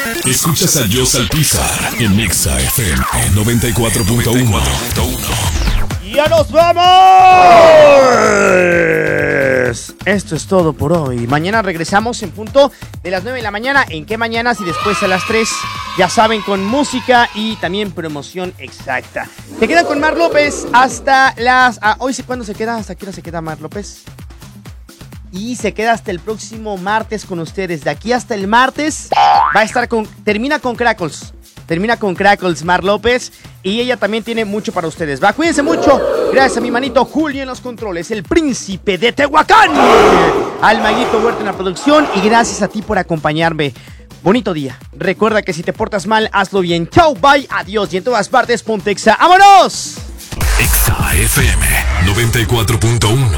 Escuchas a Joss Alpizar en Nexa FM 94.1. ¡Ya nos vamos! Esto es todo por hoy. Mañana regresamos en punto de las 9 de la mañana. ¿En qué mañanas? Y después a las 3, ya saben, con música y también promoción exacta. Se quedan con Mar López hasta las... hoy, ¿cuándo se queda? ¿Hasta qué hora se queda Mar López? Y se queda hasta el próximo martes con ustedes. De aquí hasta el martes va a estar termina con Crackles Mar López. Y ella también tiene mucho para ustedes. Va, cuídense mucho. Gracias a mi manito Julio en los controles, el príncipe de Tehuacán. Al Maguito Huerta en la producción. Y gracias a ti por acompañarme. Bonito día. Recuerda que si te portas mal, hazlo bien. Chau, bye, adiós. Y en todas partes, ponte Exa. ¡Vámonos! Exa FM 94.1.